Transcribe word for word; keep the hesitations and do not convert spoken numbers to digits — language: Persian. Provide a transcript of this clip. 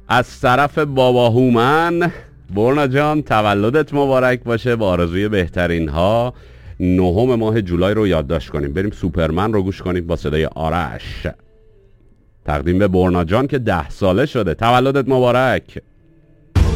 از طرف بابا هومن. برنا جان تولدت مبارک باشه، با آرزوی بهترین ها. نهم ماه جولای رو یادداشت کنیم، بریم سوپرمن رو گوش کنیم با صدای آرش. تقدیم به برنا جان که ده ساله شده. تولدت مبارک.